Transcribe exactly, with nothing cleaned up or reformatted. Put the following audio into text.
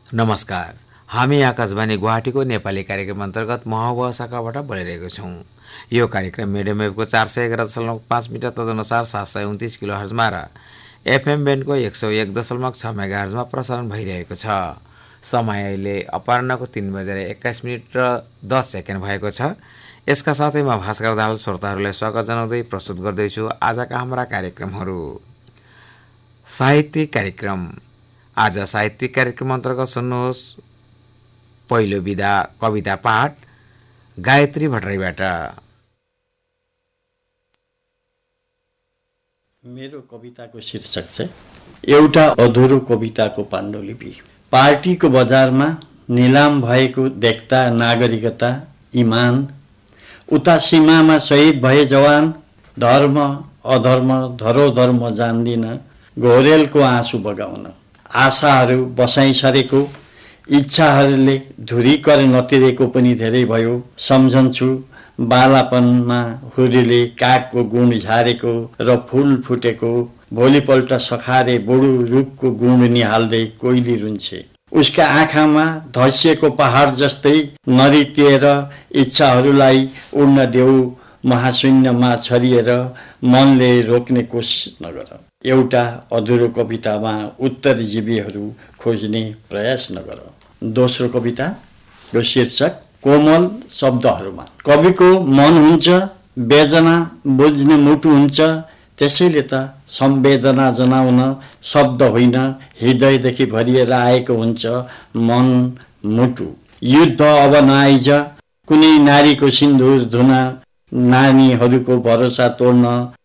नमस्कार, हामी आकाशवाणी गुवाहाटीको नेपाली कार्यक्रम अन्तर्गत महोबा शाखाबाट बोलिरहेको छौँ। यो कार्यक्रम मिडियम वेभको चार सय एघार दशमलव पाँच मिटर तदनुसार सात सय उन्तिस किलो हर्जमा र एफएम ब्यान्डको एक सौ एक दशमलव छ मेगा हर्जमा प्रसारण भइरहेको छ। समय अहिले अपराह्नको तीन बजेर एक्काइस मिनट र दस सेकेन्ड भएको छ। यसका साथै म भास्कर दाहाल श्रोताहरूलाई स्वागत जनाउँदै प्रस्तुत गर्दैछु आजका हाम्रा कार्यक्रमहरू। साहित्यिक कार्यक्रम। आज साहित्यिक कार्यक्रम अन्तर्गत सुन्नुहोस् पहिलो विधा कविता पाठ गायत्री भट्टराईबाट। मेरो कविताको शीर्षक छ एउटा अधुरो कविताको पाण्डुलिपि। पार्टीको बजारमा निलाम भएको देख्दा नागरिकता इमान, उता सीमामा शहीद भए जवान, धर्म अधर्म धरोधर्म जान्दिन, घोरेलको आँसु बगाउन आशाहरू बसाइ सरेको, इच्छाहरूले धुरीकर नतिरेको पनि धेरै भयो। सम्झन्छु बालापनमा हुरीले कागको गुण झारेको र फूल फुटेको, भोलिपल्ट सखारे बडु रुखको गुण निहाल्दै कोइली रुन्छे। उसका आँखामा धसिएको पहाड जस्तै नरितिएर इच्छाहरूलाई उड्न देऊ, महाशून्यमा छरिएर मनले रोक्ने कोसिस नगर। एउटा अधुरो कवितामा उत्तरजीवीहरू खोज्ने प्रयास नगर। दोस्रो कविताको शीर्षक कोमल शब्दहरूमा। कविको मन हुन्छ, वेदना बुझ्ने मुटु हुन्छ, त्यसैले त संवेदना जनाउन शब्द होइन हृदयदेखि भरिएर आएको हुन्छ मन मुटु। युद्ध अब नआइज, कुनै नारीको सिन्दुर धुन, नानीहरूको भरोसा तोड्न,